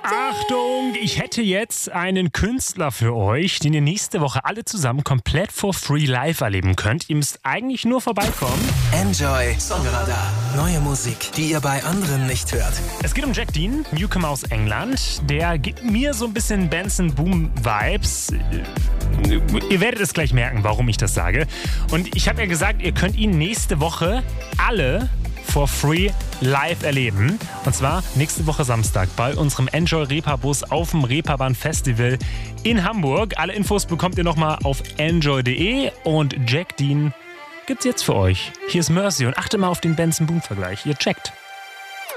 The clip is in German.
Achtung, ich hätte jetzt einen Künstler für euch, den ihr nächste Woche alle zusammen komplett for free live erleben könnt. Ihr müsst eigentlich nur vorbeikommen. Enjoy Songradar. Neue Musik, die ihr bei anderen nicht hört. Es geht um Jack Dean, Newcomer aus England. Der gibt mir so ein bisschen Benson Boom Vibes. Ihr werdet es gleich merken, warum ich das sage. Und ich habe ja gesagt, ihr könnt ihn nächste Woche alle for free live erleben. Und zwar nächste Woche Samstag bei unserem Enjoy Reeperbus auf dem Reeperbahn Festival in Hamburg. Alle Infos bekommt ihr nochmal auf enjoy.de und Jack Dean gibt's jetzt für euch. Hier ist Mercy und achtet mal auf den Benson Boom Vergleich. Ihr checkt.